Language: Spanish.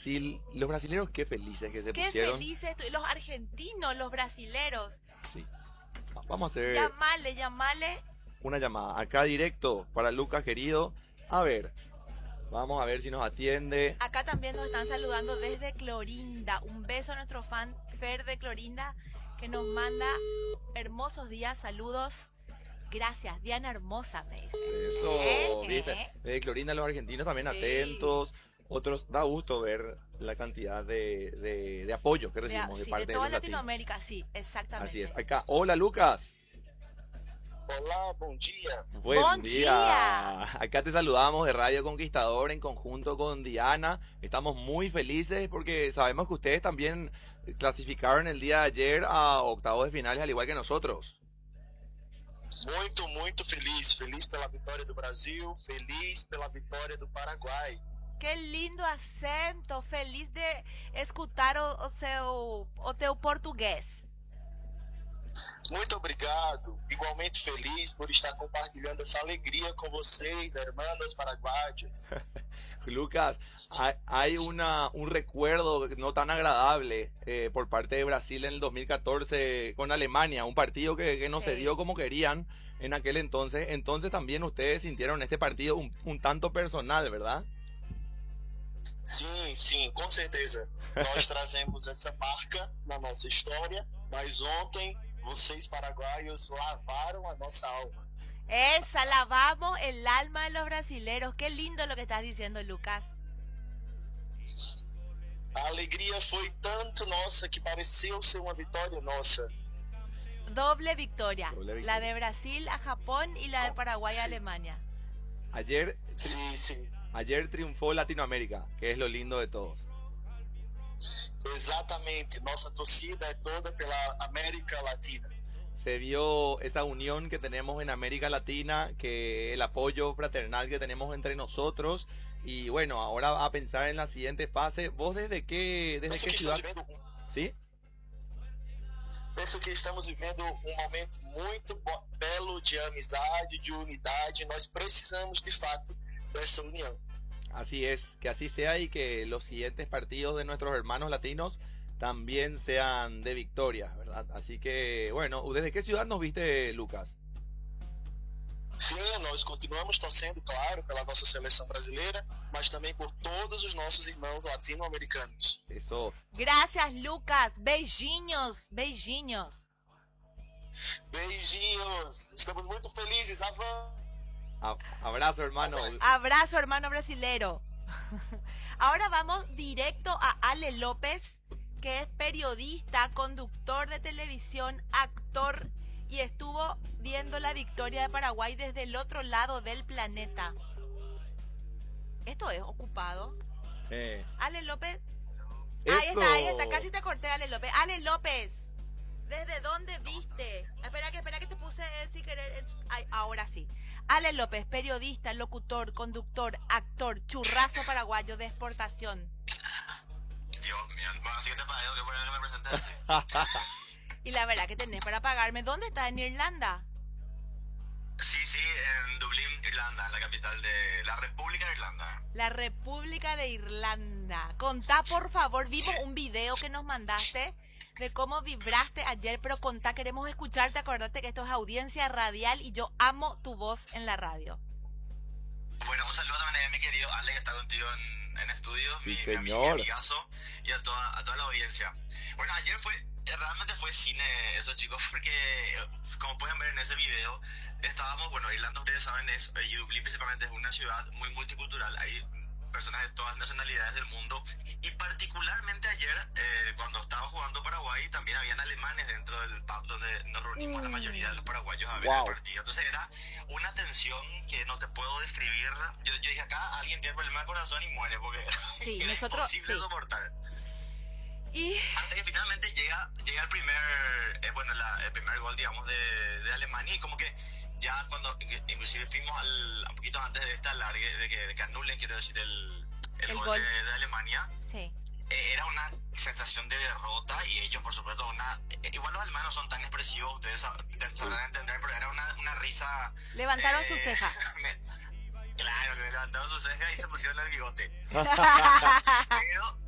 Brasil. Los brasileños qué felices que se Qué pusieron. felices, los argentinos, los brasileros. Sí. Vamos a hacer Llamale. una llamada acá directo para Lucas querido. A ver, vamos a ver si nos atiende. Acá también nos están saludando desde Clorinda. Un beso a nuestro fan Fer de Clorinda, que nos manda hermosos días, saludos. Gracias, Diana hermosa, me dice. Eso, ¿viste? Desde Clorinda los argentinos también Sí. atentos. Otros, da gusto ver la cantidad de apoyo que recibimos de Sí, parte de de toda los latinos. Latinoamérica, sí, exactamente. Así es. Acá, hola Lucas. Olá, bom dia. Buen Buen día. día. Acá te saludamos de Radio Conquistador en conjunto con Diana. Estamos muy felices porque sabemos que ustedes también clasificaron el día de ayer a octavos de finales al igual que nosotros. Muito feliz. Feliz pela vitória do Brasil, feliz pela vitória do Paraguai. Qué lindo acento, feliz de escutar o teu português. Muito obrigado. Igualmente feliz por estar compartilhando essa alegria com vocês, hermanos paraguaios. Lucas, hay un recuerdo no tan agradable por parte de Brasil en el 2014 con Alemania, un partido que no se Sí. dio como querían en aquel entonces. Entonces también ustedes sintieron este partido un tanto personal, ¿verdad? Sim, com certeza. Nós trazemos essa marca na nossa história, mas ontem vocês paraguaios lavaram a nossa alma. Lavamos el alma de los brasileros. Qué lindo lo que estás diciendo, Lucas. A alegria foi tanto nossa que pareceu ser uma vitória nossa. Doble victoria. Doble victoria. La de Brasil a Japón y la de Paraguay a Sí. Alemania. Ayer triunfó Latinoamérica, que es lo lindo de todos. Exatamente. Nossa torcida é toda pela América Latina. Se vio esa unión que tenemos en América Latina, que el apoyo fraternal que tenemos entre nosotros. Y bueno, ahora a pensar en la siguiente fase. ¿Vos desde qué Penso que ciudad? estamos vivendo ¿Sí? Penso que estamos vivendo momento muito belo de amizade, de unidade. Nós precisamos, de fato, dessa união. Así es, que así sea y que los siguientes partidos de nuestros hermanos latinos también sean de victoria, ¿verdad? Así que, bueno, ¿desde qué ciudad nos viste, Lucas? Sim, nós continuamos torcendo, claro, pela nossa seleção brasileira, mas também por todos os nossos irmãos latino-americanos. Eso, Gracias, Lucas. Beijinhos. Beijinhos! Estamos muito felizes. abrazo, hermano. Abrazo, hermano brasilero. Ahora vamos directo a Ale López, que es periodista, conductor de televisión, actor y estuvo viendo la victoria de Paraguay desde el otro lado del planeta. ¿Esto es ocupado? Ale López. Eso. Ahí está, casi te corté, Ale López. Ale López, ¿desde dónde viste? Espera que te puse sin querer. Ay, ahora sí. Ale López, periodista, locutor, conductor, actor, churrazo paraguayo de exportación. Dios mío, así que te pago que por que me presentes así. Y la verdad que tenés para pagarme. ¿Dónde estás? ¿En Irlanda? Sí, en Dublín, Irlanda, en la capital de la República de Irlanda. La República de Irlanda. Contá, por favor, vimos un video que nos mandaste de cómo vibraste ayer, pero contá, queremos escucharte, acordate que esto es audiencia radial y yo amo tu voz en la radio. Bueno, un saludo también a mi querido Ale, que está contigo en estudio, Sí, mi señor. amigazo, y a toda la audiencia. Bueno, ayer realmente fue cine eso, chicos, porque como pueden ver en ese video, estábamos, bueno, Irlanda, ustedes saben, y Dublín principalmente es una ciudad muy multicultural, hay personas de todas las nacionalidades del mundo, y particularmente ayer, cuando estaba jugando Paraguay, también habían alemanes dentro del pub donde nos reunimos la mayoría de los paraguayos a ver el partido. Entonces era una tensión que no te puedo describir. Yo dije, acá alguien tiene problema de corazón y muere, porque Sí, era nosotros, imposible sí. soportar. Y Hasta que finalmente llega el primer, el primer gol, digamos, de Alemania, y como que ya cuando, inclusive fuimos un poquito antes de esta largue, de que anulen, quiero decir, el gol gol. de Alemania, sí. era una sensación de derrota, y ellos, por supuesto, igual los alemanos son tan expresivos, ustedes sabrán entender, pero era una risa. Levantaron su ceja. Claro, que levantaron su ceja y se pusieron el bigote. Pero